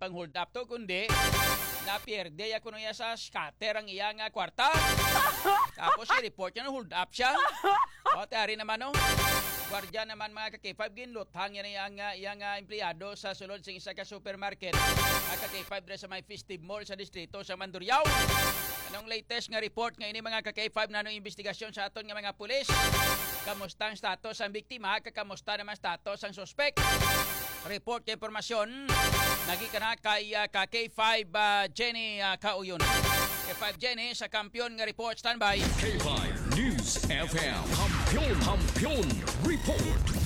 pang hold up to, kundi napierde ya kuno ya sa scatter ang iyang kwarta. Tapos i-report niya hold up siya. O, tari naman no. Gwardiya naman mga ka-K5 ginluthang yan iyang empleyado sa sulod sa isa ka supermarket. Mga ka-K5 dre sa may festive mall sa distrito sa Mandurriao. Anong latest nga report nga ini mga ka-K5 na anong investigasyon sa aton nga mga pulis? Kamusta ang status ang biktima? Kamusta naman status ang suspect? Report kay impormasyon nagikana kay K5 Jenny Kauyon. K5 Jenny sa kampiyon nga report, standby. K5 News FM Kampiyon Report.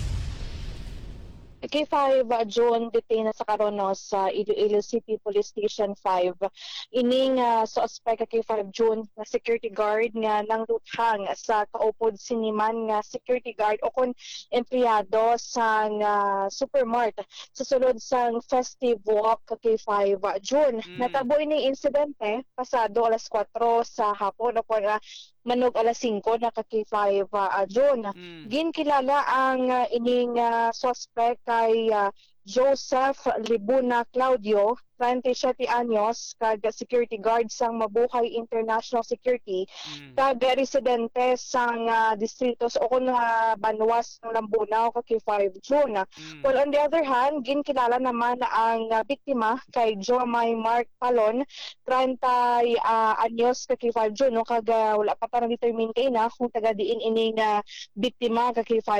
K5 June detained sa karon sa Iloilo City Police Station 5. Ining suspect K5 June na security guard nga nangluthang sa kaupod siniman nga security guard o kon empleyado sa supermart sa sulod sang festive walk K5 June. Natabo ini insidente pasado alas 4 sa hapon o kon manog alas 5 na K5 June. Ginkilala ang ining suspect kay Joseph Libuna Claudio, 27 anyos, kag security guard sang Mabuhay International Security, kag residente sang distrito sa Banwas ng Lambunaw kay 5 June. Well, on the other hand, ginkilala naman ang biktima kay Jomay Mark Palon, 30 anyos kay 5 June, kag wala pa parang determine kay na kung taga diin ining biktima kay 5